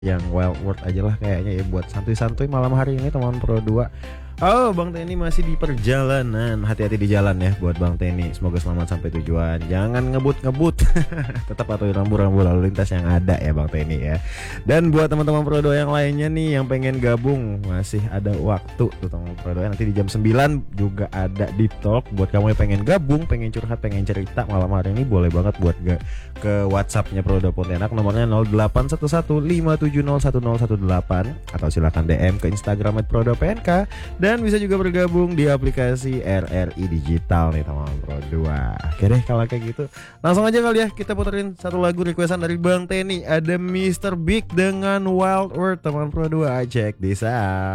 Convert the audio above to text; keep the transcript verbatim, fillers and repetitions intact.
yang wild word aja lah kayaknya ya buat santuy-santuy malam hari ini teman Pro dua. Oh, Bang Teni masih di perjalanan. Hati-hati di jalan ya buat Bang Teni. Semoga selamat sampai tujuan. Jangan ngebut-ngebut. Tetap patuhi rambu-rambu lalu lintas yang ada ya Bang Teni ya. Dan buat teman-teman Pro dua yang lainnya nih yang pengen gabung, masih ada waktu tuh teman Pro dua. Nanti di jam sembilan juga ada Deep Talk buat kamu yang pengen gabung, pengen curhat, pengen cerita malam hari ini, boleh banget buat ke, ke WhatsApp-nya Pro dua Pontianak, nomornya nol delapan satu satu lima tujuh nol satu nol satu delapan, atau silakan D M ke Instagram at Pro dua P N K. Dan bisa juga bergabung di aplikasi R R I Digital nih teman Pro dua. Oke deh kalau kayak gitu, langsung aja kali ya kita puterin satu lagu requestan dari Bang Teni. Ada mister Big dengan Wild World teman Pro dua. Check this out.